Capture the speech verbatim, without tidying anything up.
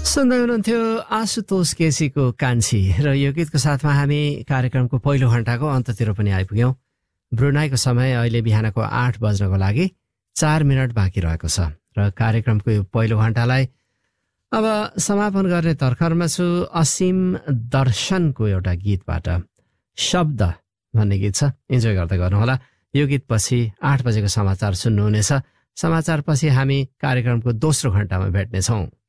सुन्दै हुनुहुन्थ्यो आशुतोष केसीको कान्छी र यो गीतको साथमा हामी कार्यक्रमको पहिलो घण्टाको अन्ततिर पनि आइपुग्यौँ। ब्रुनाईको समय अहिले बिहानको आठ बज्नको लागि चार मिनट बाँकी रहेको छ र कार्यक्रमको यो पहिलो घण्टालाई अब समापन गर्ने तर्खरमा छु। असीम दर्शनको एउटा गीतबाट शब्द भन्ने गीत छ, इन्जोय गर्दै गर्नुहोला। यो गीत पछि आठ बजेको समाचार सुन्नुहुनेछ। समाचार पछि हामी कार्यक्रमको दोस्रो घण्टामा भेट्नेछौँ।